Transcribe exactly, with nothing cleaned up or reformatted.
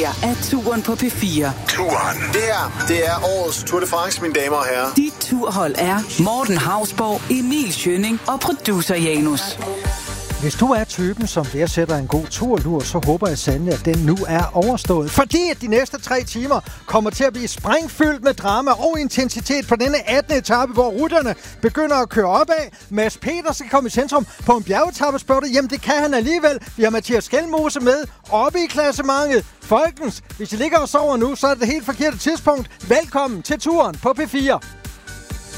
her er Turen på P fire. Turen. Det her, det er årets Tour de France, mine damer og herrer. Dit turhold er Morten Hausborg, Emil Schønning og producer Janus. Hvis du er typen, som værdsætter en god turlur, så håber jeg sandelig, at den nu er overstået. Fordi at de næste tre timer kommer til at blive sprængfyldt med drama og intensitet på denne attende etape, hvor rutterne begynder at køre opad. Mads Peter skal komme i centrum på en bjergetappe, spørger du. Jamen det kan han alligevel. Vi har Mathias Skelmose med oppe i klassementet. Folkens, hvis I ligger og sover nu, så er det det helt forkerte tidspunkt. Velkommen til Turen på P fire.